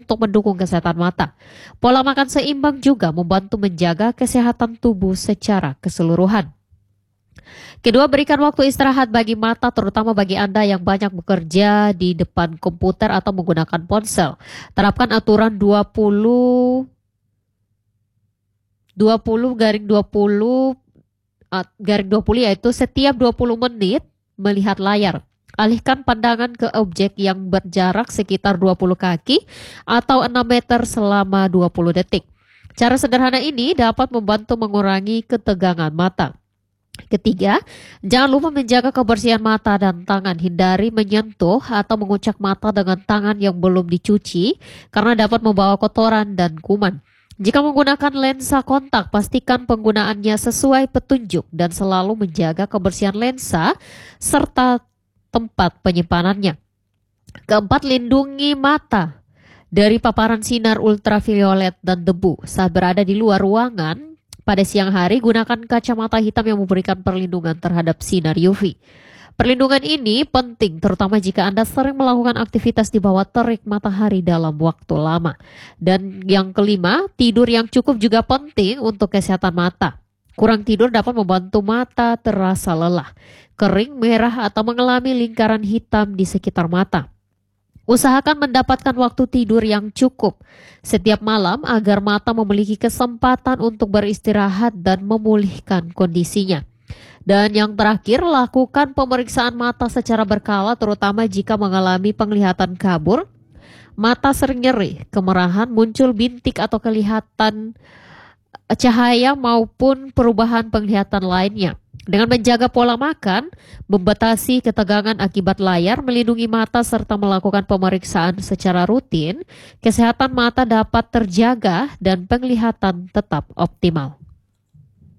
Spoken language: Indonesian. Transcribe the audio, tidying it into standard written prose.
untuk mendukung kesehatan mata. Pola makan seimbang juga membantu menjaga kesehatan tubuh secara keseluruhan. Kedua, berikan waktu istirahat bagi mata, terutama bagi Anda yang banyak bekerja di depan komputer atau menggunakan ponsel. Terapkan aturan 20 yaitu setiap 20 menit melihat layar. Alihkan pandangan ke objek yang berjarak sekitar 20 kaki atau 6 meter selama 20 detik. Cara sederhana ini dapat membantu mengurangi ketegangan mata. Ketiga, jangan lupa menjaga kebersihan mata dan tangan. Hindari menyentuh atau mengucak mata dengan tangan yang belum dicuci karena dapat membawa kotoran dan kuman. Jika menggunakan lensa kontak, pastikan penggunaannya sesuai petunjuk dan selalu menjaga kebersihan lensa serta tempat penyimpanannya. Keempat, lindungi mata dari paparan sinar ultraviolet dan debu. Saat berada di luar ruangan, pada siang hari, gunakan kacamata hitam yang memberikan perlindungan terhadap sinar UV. Perlindungan ini penting terutama jika Anda sering melakukan aktivitas di bawah terik matahari dalam waktu lama. Dan yang kelima, tidur yang cukup juga penting untuk kesehatan mata. Kurang tidur dapat membantu mata terasa lelah, kering, merah, atau mengalami lingkaran hitam di sekitar mata. Usahakan mendapatkan waktu tidur yang cukup setiap malam agar mata memiliki kesempatan untuk beristirahat dan memulihkan kondisinya. Dan yang terakhir, lakukan pemeriksaan mata secara berkala terutama jika mengalami penglihatan kabur, mata sering nyeri, kemerahan, muncul bintik atau kelihatan cahaya maupun perubahan penglihatan lainnya. Dengan menjaga pola makan, membatasi ketegangan akibat layar, melindungi mata serta melakukan pemeriksaan secara rutin, kesehatan mata dapat terjaga dan penglihatan tetap optimal.